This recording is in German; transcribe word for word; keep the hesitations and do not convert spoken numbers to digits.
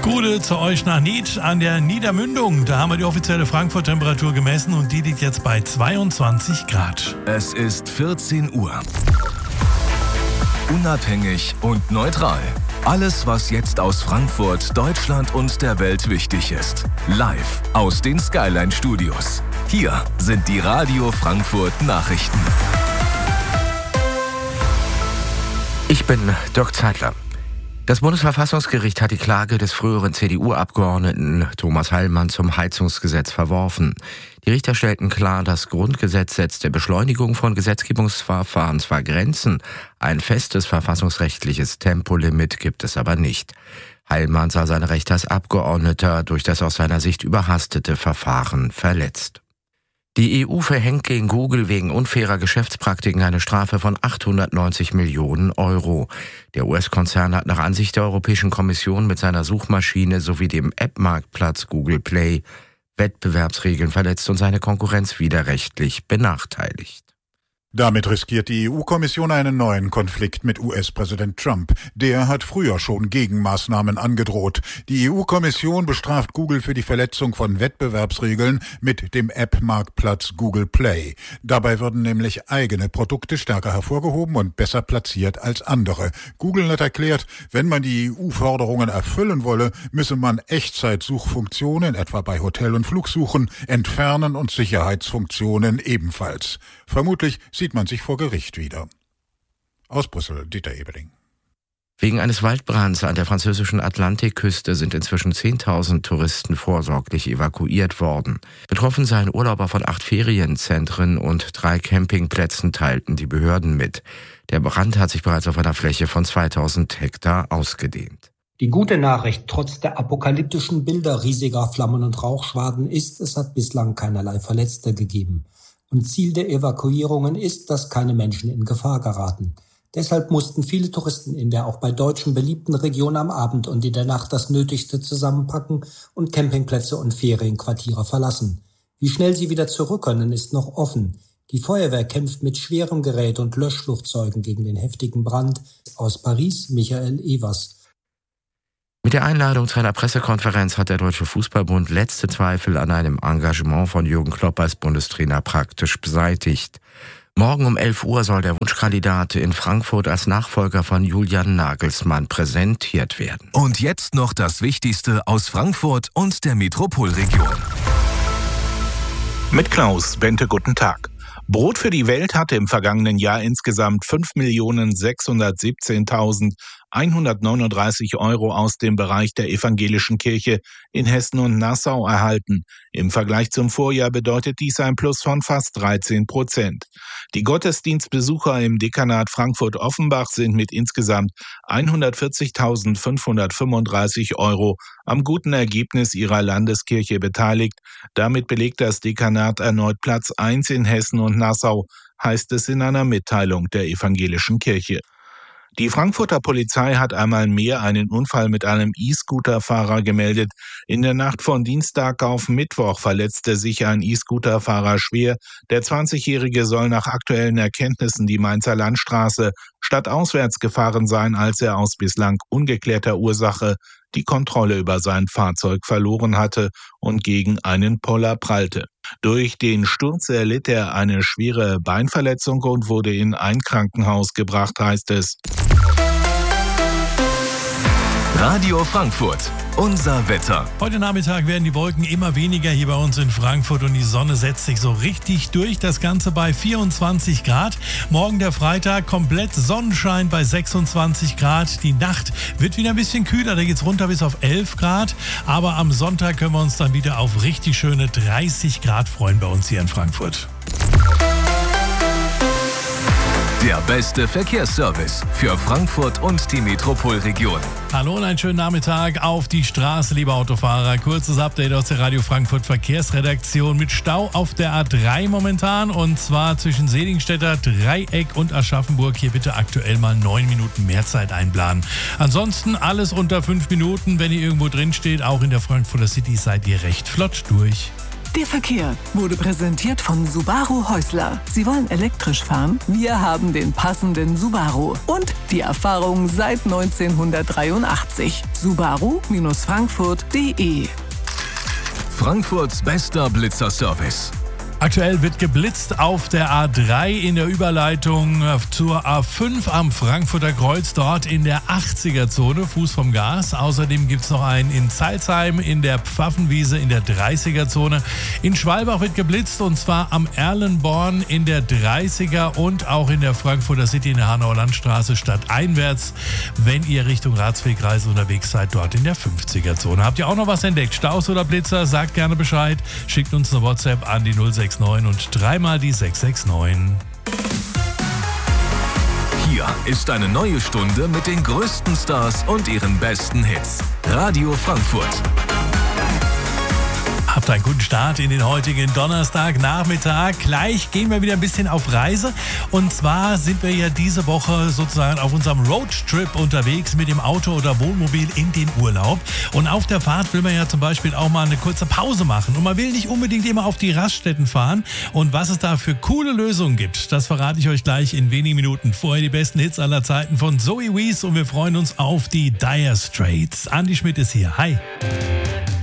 Gute zu euch nach Nied an der Niedermündung. Da haben wir die offizielle Frankfurt-Temperatur gemessen und die liegt jetzt bei zweiundzwanzig Grad. Es ist vierzehn Uhr. Unabhängig und neutral. Alles, was jetzt aus Frankfurt, Deutschland und der Welt wichtig ist. Live aus den Skyline-Studios. Hier sind die Radio Frankfurt Nachrichten. Ich bin Dirk Zeitler. Das Bundesverfassungsgericht hat die Klage des früheren C D U-Abgeordneten Thomas Heilmann zum Heizungsgesetz verworfen. Die Richter stellten klar, das Grundgesetz setzt der Beschleunigung von Gesetzgebungsverfahren zwar Grenzen, ein festes verfassungsrechtliches Tempolimit gibt es aber nicht. Heilmann sah seine Rechte als Abgeordneter durch das aus seiner Sicht überhastete Verfahren verletzt. Die E U verhängt gegen Google wegen unfairer Geschäftspraktiken eine Strafe von achthundertneunzig Millionen Euro. Der U S-Konzern hat nach Ansicht der Europäischen Kommission mit seiner Suchmaschine sowie dem App-Marktplatz Google Play Wettbewerbsregeln verletzt und seine Konkurrenz widerrechtlich benachteiligt. Damit riskiert die E U-Kommission einen neuen Konflikt mit U S-Präsident Trump. Der hat früher schon Gegenmaßnahmen angedroht. Die E U-Kommission bestraft Google für die Verletzung von Wettbewerbsregeln mit dem App-Marktplatz Google Play. Dabei würden nämlich eigene Produkte stärker hervorgehoben und besser platziert als andere. Google hat erklärt, wenn man die E U-Forderungen erfüllen wolle, müsse man Echtzeitsuchfunktionen, etwa bei Hotel- und Flugsuchen, entfernen und Sicherheitsfunktionen ebenfalls. Vermutlich sieht man sich vor Gericht wieder. Aus Brüssel, Dieter Ebeling. Wegen eines Waldbrands an der französischen Atlantikküste sind inzwischen zehntausend Touristen vorsorglich evakuiert worden. Betroffen seien Urlauber von acht Ferienzentren und drei Campingplätzen, teilten die Behörden mit. Der Brand hat sich bereits auf einer Fläche von zweitausend Hektar ausgedehnt. Die gute Nachricht trotz der apokalyptischen Bilder riesiger Flammen und Rauchschwaden ist, es hat bislang keinerlei Verletzte gegeben. Und Ziel der Evakuierungen ist, dass keine Menschen in Gefahr geraten. Deshalb mussten viele Touristen in der auch bei Deutschen beliebten Region am Abend und in der Nacht das Nötigste zusammenpacken und Campingplätze und Ferienquartiere verlassen. Wie schnell sie wieder zurück können, ist noch offen. Die Feuerwehr kämpft mit schwerem Gerät und Löschflugzeugen gegen den heftigen Brand. Aus Paris, Michael Evers. Mit der Einladung zu einer Pressekonferenz hat der Deutsche Fußballbund letzte Zweifel an einem Engagement von Jürgen Klopp als Bundestrainer praktisch beseitigt. Morgen um elf Uhr soll der Wunschkandidat in Frankfurt als Nachfolger von Julian Nagelsmann präsentiert werden. Und jetzt noch das Wichtigste aus Frankfurt und der Metropolregion. Mit Klaus Bente, guten Tag. Brot für die Welt hatte im vergangenen Jahr insgesamt fünf Millionen sechshundertsiebzehntausendeinhundertneununddreißig Euro aus dem Bereich der evangelischen Kirche in Hessen und Nassau erhalten. Im Vergleich zum Vorjahr bedeutet dies ein Plus von fast dreizehn Prozent. Die Gottesdienstbesucher im Dekanat Frankfurt-Offenbach sind mit insgesamt hundertvierzigtausendfünfhundertfünfunddreißig Euro am guten Ergebnis ihrer Landeskirche beteiligt. Damit belegt das Dekanat erneut Platz eins in Hessen und Nassau, heißt es in einer Mitteilung der evangelischen Kirche. Die Frankfurter Polizei hat einmal mehr einen Unfall mit einem E-Scooter-Fahrer gemeldet. In der Nacht von Dienstag auf Mittwoch verletzte sich ein E-Scooter-Fahrer schwer. Der zwanzigjährige soll nach aktuellen Erkenntnissen die Mainzer Landstraße stadtauswärts gefahren sein, als er aus bislang ungeklärter Ursache die Kontrolle über sein Fahrzeug verloren hatte und gegen einen Poller prallte. Durch den Sturz erlitt er eine schwere Beinverletzung und wurde in ein Krankenhaus gebracht, heißt es. Radio Frankfurt, unser Wetter. Heute Nachmittag werden die Wolken immer weniger hier bei uns in Frankfurt und die Sonne setzt sich so richtig durch. Das Ganze bei vierundzwanzig Grad. Morgen der Freitag komplett Sonnenschein bei sechsundzwanzig Grad. Die Nacht wird wieder ein bisschen kühler, da geht's runter bis auf elf Grad. Aber am Sonntag können wir uns dann wieder auf richtig schöne dreißig Grad freuen bei uns hier in Frankfurt. Der beste Verkehrsservice für Frankfurt und die Metropolregion. Hallo und einen schönen Nachmittag auf die Straße, liebe Autofahrer. Kurzes Update aus der Radio Frankfurt Verkehrsredaktion mit Stau auf der A drei momentan und zwar zwischen Seligenstädter Dreieck und Aschaffenburg. Hier bitte aktuell mal neun Minuten mehr Zeit einplanen. Ansonsten alles unter fünf Minuten. Wenn ihr irgendwo drin steht, auch in der Frankfurter City, seid ihr recht flott durch. Der Verkehr wurde präsentiert von Subaru Häusler. Sie wollen elektrisch fahren? Wir haben den passenden Subaru. Und die Erfahrung seit neunzehnhundertdreiundachtzig. Subaru Frankfurt punkt de. Frankfurts bester Blitzerservice. Aktuell wird geblitzt auf der A drei in der Überleitung zur A fünf am Frankfurter Kreuz, dort in der achtziger-Zone, Fuß vom Gas. Außerdem gibt es noch einen in Zeilsheim, in der Pfaffenwiese in der dreißiger-Zone. In Schwalbach wird geblitzt und zwar am Erlenborn in der dreißiger und auch in der Frankfurter City in der Hanauer Landstraße stadteinwärts, wenn ihr Richtung Ratswegreise unterwegs seid, dort in der fünfziger-Zone. Habt ihr auch noch was entdeckt? Staus oder Blitzer? Sagt gerne Bescheid. Schickt uns eine WhatsApp an die null sechs neun und dreimal die sechs sechs neun. Hier ist eine neue Stunde mit den größten Stars und ihren besten Hits. Radio Frankfurt. Habt einen guten Start in den heutigen Donnerstagnachmittag. Gleich gehen wir wieder ein bisschen auf Reise. Und zwar sind wir ja diese Woche sozusagen auf unserem Roadtrip unterwegs mit dem Auto oder Wohnmobil in den Urlaub. Und auf der Fahrt will man ja zum Beispiel auch mal eine kurze Pause machen. Und man will nicht unbedingt immer auf die Raststätten fahren. Und was es da für coole Lösungen gibt, das verrate ich euch gleich in wenigen Minuten. Vorher die besten Hits aller Zeiten von Zoe Wees und wir freuen uns auf die Dire Straits. Andi Schmidt ist hier. Hi.